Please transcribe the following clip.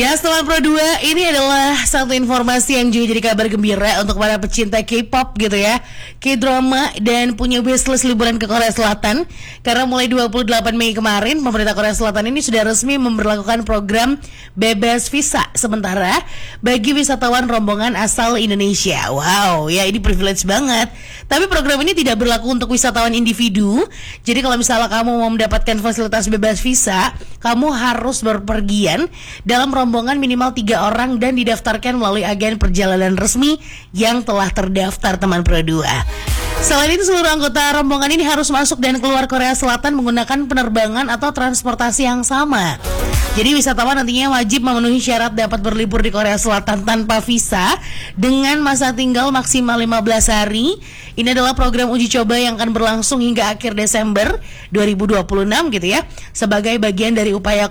Ya, teman Pro 2, ini adalah satu informasi yang juga jadi kabar gembira untuk para pecinta K-pop gitu ya, K-drama, dan punya wishlist liburan ke Korea Selatan. Karena mulai 28 Mei kemarin, pemerintah Korea Selatan ini sudah resmi memberlakukan program bebas visa sementara bagi wisatawan rombongan asal Indonesia. Wow, ya ini privilege banget. Tapi program ini tidak berlaku untuk wisatawan individu. Jadi kalau misalnya kamu mau mendapatkan fasilitas bebas visa, kamu harus berpergian dalam rombongan minimal 3 orang dan didaftarkan melalui agen perjalanan resmi yang telah terdaftar, teman Pro 2. Selain itu, seluruh anggota rombongan ini harus masuk dan keluar Korea Selatan menggunakan penerbangan atau transportasi yang sama. Jadi wisatawan nantinya wajib memenuhi syarat dapat berlibur di Korea Selatan tanpa visa dengan masa tinggal maksimal 15 hari. Ini adalah program uji coba yang akan berlangsung hingga akhir Desember 2026 gitu ya, sebagai bagian dari upaya